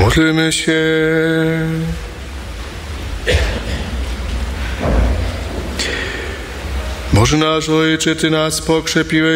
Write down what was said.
Módlmy się. Boże nasz Ojcze, Ty nas pokrzepiłeś